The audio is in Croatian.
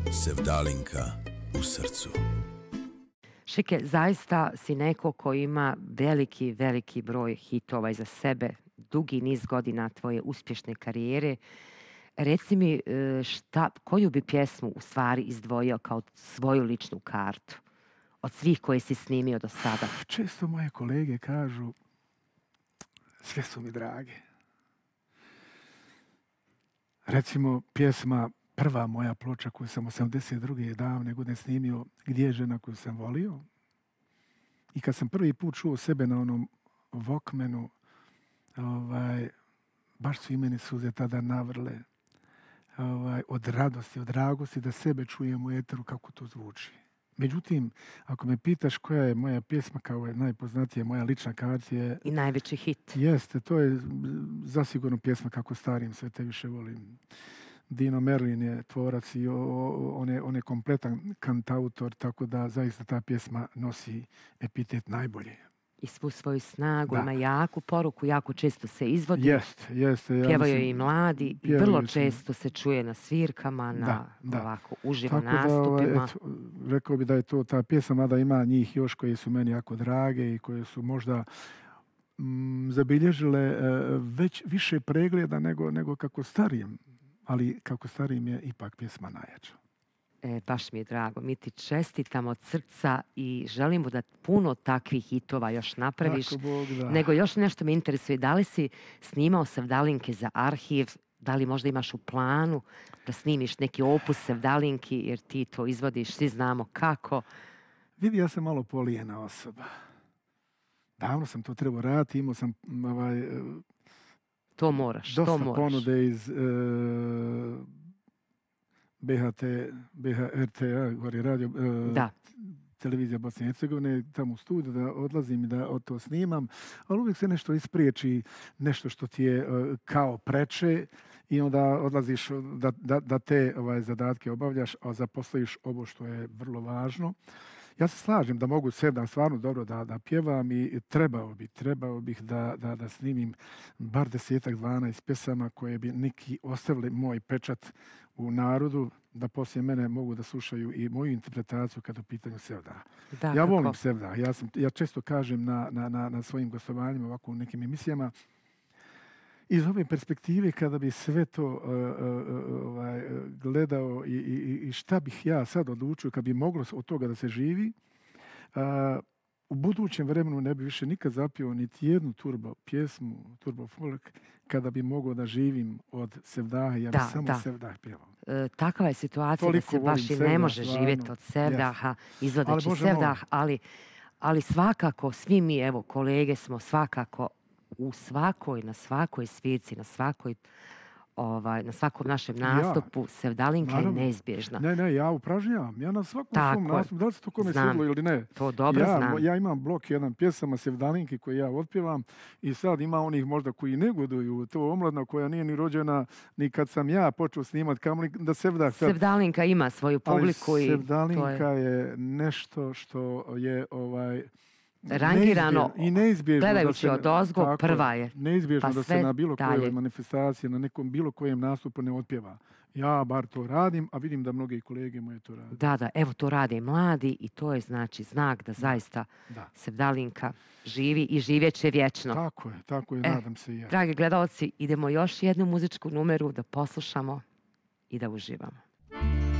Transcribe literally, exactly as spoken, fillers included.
Sevdalinka u srcu. Šike, zaista si neko ko ima veliki, veliki broj hitova iza sebe, dugi niz godina tvoje uspješne karijere. Reci mi šta, koju bi pjesmu u stvari izdvojio kao svoju ličnu kartu od svih koje si snimio do sada? Često moje kolege kažu sve su mi drage. Recimo pjesma, prva moja ploča koju sam osamdeset druge davne godine snimio, Gdje je žena koju sam volio. I kad sam prvi put čuo sebe na onom Walkmanu, ovaj, baš su i meni suze tada navrle. Ovaj, od radosti, od dragosti da sebe čujem u eteru kako to zvuči. Međutim, ako me pitaš koja je moja pjesma kao je najpoznatija, moja lična karta je... I najveći hit. Jeste, to je zasigurno pjesma Kako starim sve te više volim. Dino Merlin je tvorac i on je, on je kompletan kantautor, tako da zaista ta pjesma nosi epitet najbolje. I svu svoju snagu, Da. ima jaku poruku, jako često se izvodi. Jeste, jeste. Ja Pjevaju mislim- i mladi i pjevaju vrlo se. često se čuje na svirkama, na Da, da. ovako uživo Tako da, ovaj, nastupima. eto, rekao bi da je to ta pjesma, mada ima njih još koje su meni jako drage i koje su možda mm, zabilježile e, već više pregleda nego, nego Kako starim. Ali Kako starim je ipak pjesma najjača. E, baš mi je drago. Mi ti čestitamo od srca i želimo da puno takvih hitova još napraviš. Ako Bog da. Nego još nešto me interesuje. Da li si snimao Sevdalinke za arhiv? Da li možda imaš u planu da snimiš neki opus Sevdalinki jer ti to izvodiš, svi znamo kako. Vidi, ja sam malo polijena osoba. Davno sam to trebao raditi, imao sam m, ovaj, e, To moraš, to dosta moraš. ponude iz e, B H T, B H R T A, gori radio, e, Da. televizija Bosne i Hercegovine, tamo u studiju da odlazim i da od to snimam, ali uvijek se nešto ispriječi, nešto što ti je e, kao preče i onda odlaziš da, da, da te ovaj, zadatke obavljaš, a zaposliš ovo što je vrlo važno. Ja se slažem da mogu Sevdah stvarno dobro da, da pjevam i trebao bi, trebao bih da, da, da snimim bar desetak, dvanaest pjesama koje bi neki ostavili moj pečat u narodu, da poslije mene mogu da slušaju i moju interpretaciju kada u pitanju Sevdaha. Da, Ja kako? volim Sevdah. Ja, sam, ja često kažem na, na, na, na svojim gostovanjima ovako u nekim emisijama, iz ove perspektive kada bi sve to uh, uh, ovaj, gledao i, i, i šta bih ja sad odlučio kad bi moglo od toga da se živi, uh, u budućem vremenu ne bi više nikad zapio niti jednu turbo pjesmu, turbo folk, kada bi mogao da živim od Sevdaha, ja bi Da, samo da. Sevdah pjevao. E, takva je situacija Toliko da se baš volim i ne Sevdah, može stvarno. živjeti od Sevdaha, izvodeći Ali Bože Sevdah, moj. ali, ali svakako, svi mi, evo, kolege smo svakako u svakoj, na svakoj svirci, na svakoj, ovaj, na svakom našem nastupu, Sevdalinka je naravno. neizbježna. Ne, ne, ja upražnjavam. Ja na svakom Tako svom je. nastupu, da li se to kome Znam. svidlo ili ne. To dobro ja, znam. Ja imam blok jedan pjesama Sevdalinki koje ja otpjevam i sad ima onih možda koji negoduju. To omladna koja nije ni rođena ni kad sam ja počeo snimat kamoli da Sevdah sad... Sevdalinka ima svoju publiku Ali i Sevdalinka to je je nešto što je ovaj rangirano, neizbje- i neizbježno da gledajući se, od ozgo, tako prva je. neizbježno Pa da sve se na bilo dalje. kojoj manifestaciji, na nekom bilo kojem nastupu ne otpjeva. Ja bar to radim, a vidim da mnogi kolege moje to rade. Da, da, evo to rade i mladi i to je znači znak da zaista Da. Sevdalinka živi i živjeće vječno. Tako je, tako je, E, nadam se i ja. Dragi gledalci, idemo još jednu muzičku numeru da poslušamo i da uživamo.